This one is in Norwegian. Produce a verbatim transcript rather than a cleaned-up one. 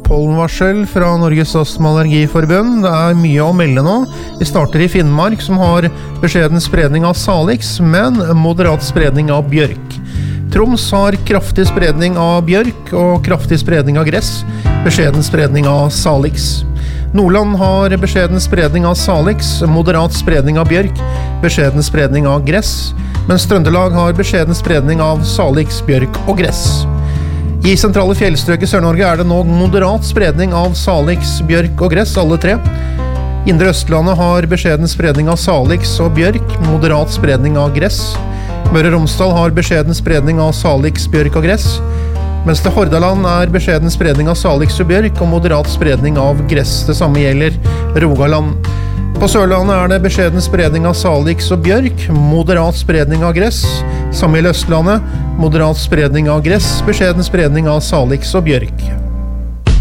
pollenvarsel fra Norges Astma- og Allergiforbund. Det er mye å melde nå. Vi starter i Finnmark, som har beskjeden spredning av salix, men moderat spredning av bjørk. Troms har kraftig spredning av bjørk og kraftig spredning av gress, beskjeden spredning av salix. Nordland har beskjeden spredning av salix, moderat spredning av bjørk, beskjeden spredning av gress, mens Trøndelag har beskjeden spredning av salix, bjørk og gress. I sentrale fjellstrøk i Sør-Norge er det nå moderat spredning av salix, bjørk og gress, alle tre. Indre Østlandet har beskjeden spredning av salix og bjørk, moderat spredning av gress. Møre og Romsdal har beskjeden spredning av salix, bjørk og gress, mens til Hordaland er beskjeden spredning av salix og bjørk og moderat spredning av gress. Det samme gjelder Rogaland. På Sørlandet er det beskjeden spredning av salix og bjørk, moderat spredning av gress. Samme gjelder Østlandet, moderat spredning av gress, beskjeden spredning av salix og bjørk.